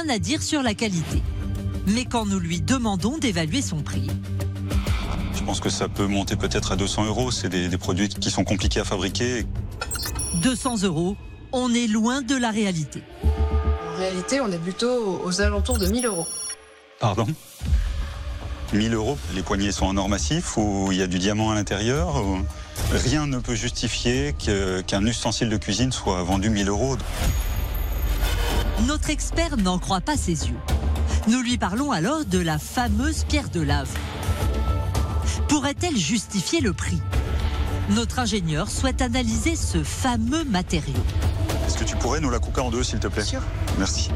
rien à dire sur la qualité. Mais quand nous lui demandons d'évaluer son prix, Je pense que ça peut monter peut-être à 200 €. C'est des produits qui sont compliqués à fabriquer. 200 €, on est loin de la réalité. En réalité, on est plutôt aux alentours de 1 000 €. Pardon ? 1 000 €, les poignées sont en or massif ou il y a du diamant à l'intérieur. Rien ne peut justifier qu'un ustensile de cuisine soit vendu 1 000 €. Notre expert n'en croit pas ses yeux. Nous lui parlons alors de la fameuse pierre de lave. Pourrait-elle justifier le prix ? Notre ingénieur souhaite analyser ce fameux matériau. Est-ce que tu pourrais nous la couper en deux, s'il te plaît ? Sûr. Merci.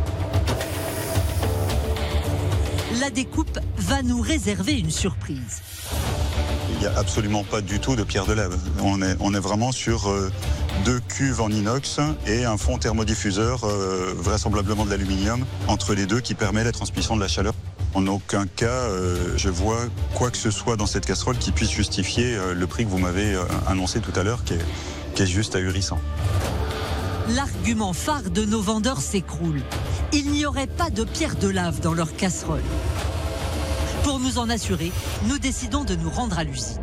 La découpe va nous réserver une surprise. Il n'y a absolument pas du tout de pierre de lave. On est vraiment sur 2 cuves en inox et un fond thermodiffuseur, vraisemblablement de l'aluminium, entre les deux qui permet la transmission de la chaleur. En aucun cas, je vois quoi que ce soit dans cette casserole qui puisse justifier le prix que vous m'avez annoncé tout à l'heure, qui est juste ahurissant. L'argument phare de nos vendeurs s'écroule. Il n'y aurait pas de pierre de lave dans leur casserole. Pour nous en assurer, nous décidons de nous rendre à l'usine.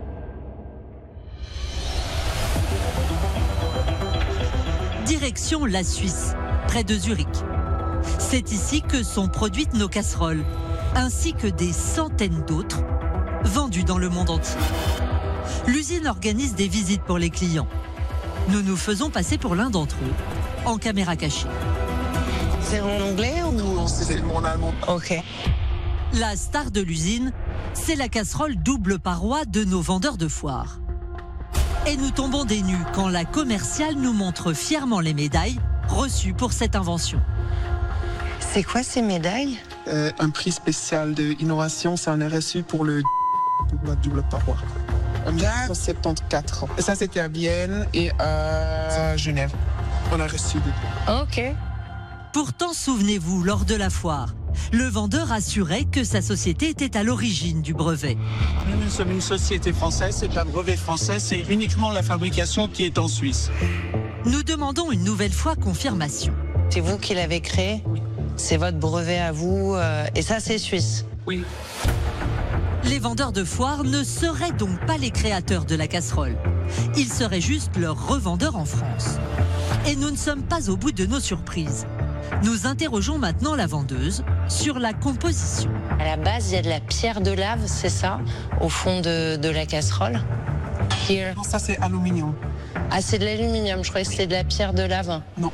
Direction la Suisse, près de Zurich. C'est ici que sont produites nos casseroles, ainsi que des centaines d'autres, vendues dans le monde entier. L'usine organise des visites pour les clients. Nous nous faisons passer pour l'un d'entre eux, en caméra cachée. C'est en anglais ou Non, c'est mon allemand. Ok. La star de l'usine, c'est la casserole double paroi de nos vendeurs de foire. Et nous tombons des nues quand la commerciale nous montre fièrement les médailles reçues pour cette invention. C'est quoi ces médailles? Un prix spécial d'innovation, c'est un RSU pour le double paroi. En 1974. Et ça, c'était à Vienne et à Genève. On a reçu des... Ok. Pourtant, souvenez-vous, lors de la foire, le vendeur assurait que sa société était à l'origine du brevet. Nous sommes une société française, c'est un brevet français, c'est uniquement la fabrication qui est en Suisse. Nous demandons une nouvelle fois confirmation. C'est vous qui l'avez créé? Oui. C'est votre brevet à vous, et ça c'est suisse? Oui. Les vendeurs de foire ne seraient donc pas les créateurs de la casserole. Ils seraient juste leurs revendeurs en France. Et nous ne sommes pas au bout de nos surprises. Nous interrogeons maintenant la vendeuse sur la composition. À la base, il y a de la pierre de lave, c'est ça, au fond de la casserole? Here. Non, ça, c'est aluminium. Ah, c'est de l'aluminium, je croyais que c'était de la pierre de lave. Non.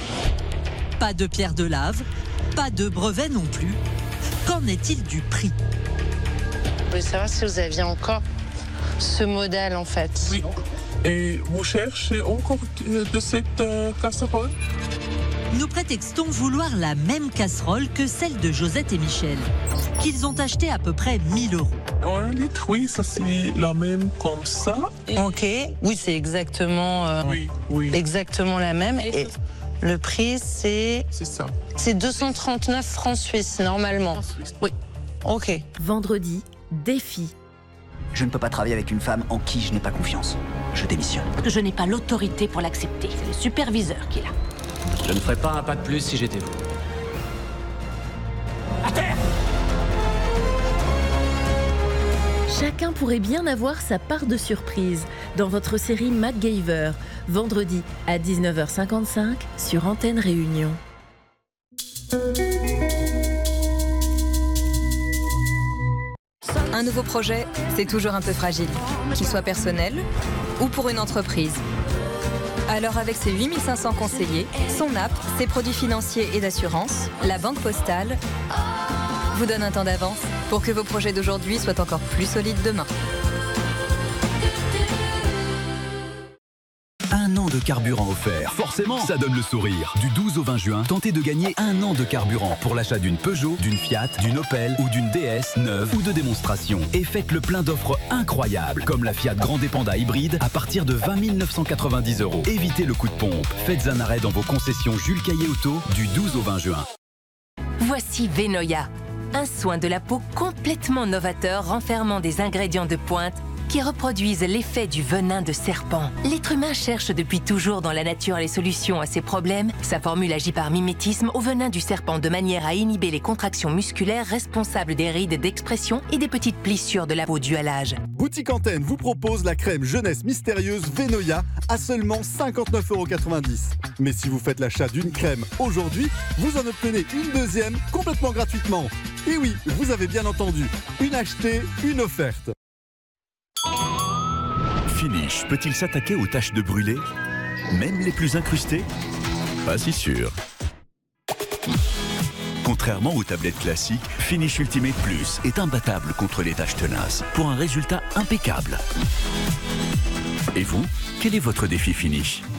Pas de pierre de lave, pas de brevet non plus. Qu'en est-il du prix ? Je voulais savoir si vous aviez encore ce modèle, en fait. Oui. Et vous cherchez encore de cette casserole? Nous prétextons vouloir la même casserole que celle de Josette et Michel, qu'ils ont achetée à peu près 1 000 €. 1 litre, oui, ça c'est la même comme ça. Ok, oui, c'est exactement, Oui. exactement la même. Et le prix, c'est ça. c'est 239 francs suisses, normalement. Oui, ok. Vendredi, défi. Je ne peux pas travailler avec une femme en qui je n'ai pas confiance. Je démissionne. Je n'ai pas l'autorité pour l'accepter. C'est le superviseur qui l'a. Je ne ferai pas un pas de plus si j'étais vous. À terre! Chacun pourrait bien avoir sa part de surprise dans votre série MacGyver, vendredi à 19h55 sur Antenne Réunion. Un nouveau projet, c'est toujours un peu fragile, qu'il soit personnel ou pour une entreprise. Alors avec ses 8500 conseillers, son app, ses produits financiers et d'assurance, la Banque Postale vous donne un temps d'avance pour que vos projets d'aujourd'hui soient encore plus solides demain. Un an de carburant offert. Forcément, ça donne le sourire. Du 12 au 20 juin, tentez de gagner 1 an de carburant pour l'achat d'une Peugeot, d'une Fiat, d'une Opel ou d'une DS neuve ou de démonstration. Et faites le plein d'offres incroyables, comme la Fiat Grande Panda hybride à partir de 20 990 €. Évitez le coup de pompe. Faites un arrêt dans vos concessions Jules Caillé Auto du 12 au 20 juin. Voici Venoya, un soin de la peau complètement novateur renfermant des ingrédients de pointe qui reproduisent l'effet du venin de serpent. L'être humain cherche depuis toujours dans la nature les solutions à ses problèmes. Sa formule agit par mimétisme au venin du serpent de manière à inhiber les contractions musculaires responsables des rides d'expression et des petites plissures de la peau dues à l'âge. Boutique Antenne vous propose la crème jeunesse mystérieuse Venoya à seulement 59,90 €. Mais si vous faites l'achat d'une crème aujourd'hui, vous en obtenez une deuxième complètement gratuitement. Et oui, vous avez bien entendu, une achetée, une offerte. Finish peut-il s'attaquer aux taches de brûlé, même les plus incrustées? Pas si sûr. Contrairement aux tablettes classiques, Finish Ultimate Plus est imbattable contre les taches tenaces pour un résultat impeccable. Et vous, quel est votre défi Finish?